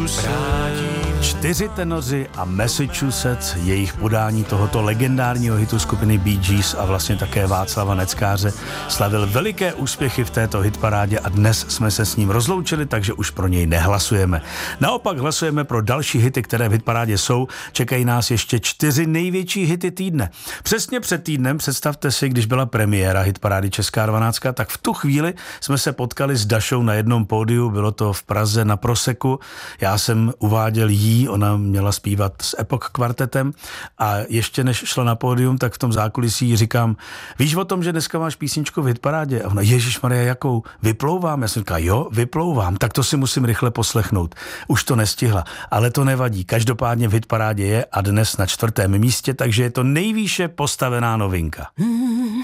4 tenoři a Massachusetts, jejich podání tohoto legendárního hitu skupiny Bee Gees a vlastně také Václava Neckáře slavil veliké úspěchy v této hitparádě a dnes jsme se s ním rozloučili, takže už pro něj nehlasujeme. Naopak hlasujeme pro další hity, které v hitparádě jsou. Čekají nás ještě 4 největší hity týdne. Přesně před týdnem, představte si, když byla premiéra hitparády Česká 12, tak v tu chvíli jsme se potkali s Dašou na jednom pódiu, bylo to v Praze na Proseku. Já jsem uváděl jí, ona měla zpívat s Epoch kvartetem a ještě než šla na pódium, tak v tom zákulisí říkám, víš o tom, že dneska máš písničku v hitparádě? A ona, ježišmarja, jakou? Vyplouvám? Já jsem říkal, jo, vyplouvám, tak to si musím rychle poslechnout. Už to nestihla, ale to nevadí. Každopádně v hitparádě je a dnes na 4. místě, takže je to nejvýše postavená novinka.